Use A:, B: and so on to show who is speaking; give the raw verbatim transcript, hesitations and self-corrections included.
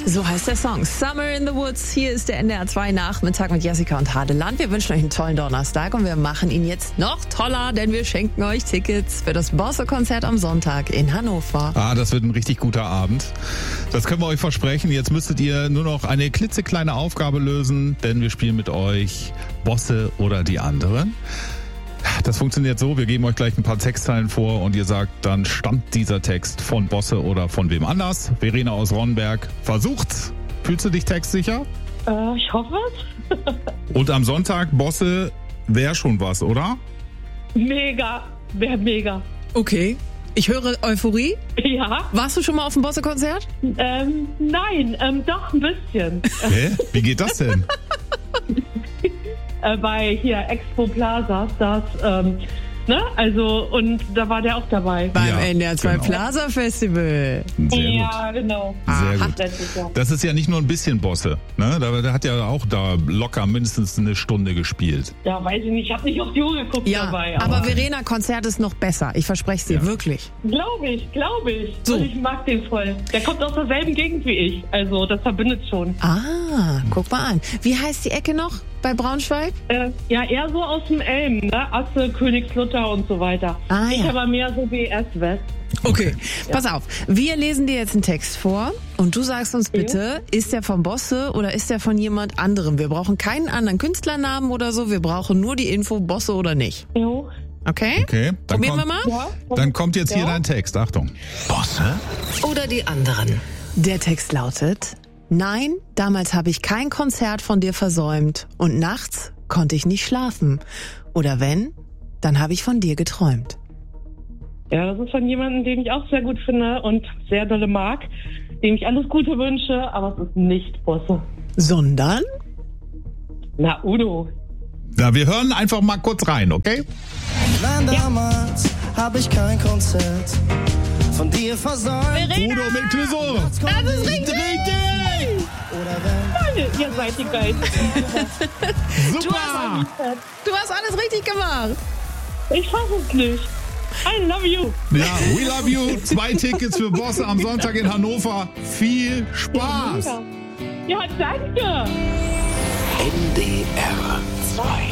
A: So heißt der Song. Summer in the Woods. Hier ist der N D R zwei Nachmittag mit Jessica und Hadeland. Wir wünschen euch einen tollen Donnerstag und wir machen ihn jetzt noch toller, denn wir schenken euch Tickets für das Bosse-Konzert am Sonntag in Hannover.
B: Ah, das wird ein richtig guter Abend. Das können wir euch versprechen. Jetzt müsstet ihr nur noch eine klitzekleine Aufgabe lösen, denn wir spielen mit euch Bosse oder die anderen. Das funktioniert so, wir geben euch gleich ein paar Textzeilen vor und ihr sagt, dann stammt dieser Text von Bosse oder von wem anders. Verena aus Ronnenberg versucht's. Fühlst du dich textsicher?
C: Äh, ich hoffe es.
B: Und am Sonntag, Bosse, wäre schon was, oder?
C: Mega, wäre mega.
A: Okay. Ich höre Euphorie.
C: Ja.
A: Warst du schon mal auf dem Bosse-Konzert?
C: Ähm, nein, ähm, doch ein bisschen.
B: Hä? Wie geht das denn?
C: äh, bei hier Expo Plaza, das, ähm, ne, also, und da war der auch dabei.
A: Beim
B: Ja,
A: N D R zwei
B: genau.
A: Plaza Festival.
B: Sehr
C: ja, genau.
B: Sehr
A: Aha.
B: gut.
C: Letztes Jahr.
B: Das ist ja nicht nur ein bisschen Bosse, ne? Der, der hat ja auch da locker mindestens eine Stunde gespielt.
C: Ja, weiß ich nicht, ich habe nicht auf die Uhr geguckt
A: Ja,
C: dabei.
A: aber Verena, Konzert ist noch besser. Ich verspreche es dir,
B: Ja.
A: wirklich.
C: Glaube ich, glaube ich.
A: So.
C: Und ich mag den voll. Der kommt aus derselben Gegend wie ich. Also, das verbindet schon.
A: Ah, guck mal an. Wie heißt die Ecke noch bei Braunschweig?
C: Äh, ja, eher so aus dem Elm, ne? Asse, Königslutter und so weiter.
A: Ah,
C: ich
A: ja.
C: aber mehr so B S West.
A: Okay, pass auf. Wir lesen dir jetzt einen Text vor und du sagst uns bitte, ist der von Bosse oder ist der von jemand anderem? Wir brauchen keinen anderen Künstlernamen oder so, wir brauchen nur die Info, Bosse oder nicht.
C: Jo.
A: Okay?
B: Okay, dann
A: Probieren wir
B: kommt,
A: mal?
C: Ja.
B: dann kommt jetzt hier
C: Ja.
B: dein Text. Achtung. Bosse?
D: Oder die anderen.
A: Der Text lautet: Nein, damals habe ich kein Konzert von dir versäumt und nachts konnte ich nicht schlafen. Oder wenn, dann habe ich von dir geträumt.
C: Ja, das ist von jemandem, den ich auch sehr gut finde und sehr dolle mag, dem ich alles Gute wünsche, aber es ist nicht Bosse.
A: Sondern?
C: Na, Udo.
B: Na, wir hören einfach mal kurz rein, okay?
E: Nein, damals habe ich kein Konzert von dir versäumt.
B: Udo mit Clouseau.
E: Das ist
A: richtig!
E: Oder wenn.
C: Ihr seid die Geilsten.
B: Super!
A: Du hast alles richtig gemacht.
C: Ich fass es nicht. I love you.
B: Ja, we love you. Zwei Tickets für Bosse am Sonntag in Hannover. Viel Spaß!
C: Ja, danke.
D: N D R zwei.